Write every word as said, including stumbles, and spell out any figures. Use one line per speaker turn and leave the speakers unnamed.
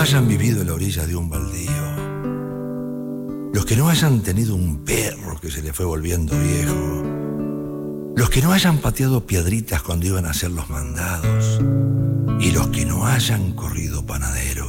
hayan vivido en la orilla de un baldío, los que no hayan tenido un perro que se le fue volviendo viejo, los que no hayan pateado piedritas cuando iban a hacer los mandados, y los que no hayan corrido panadero.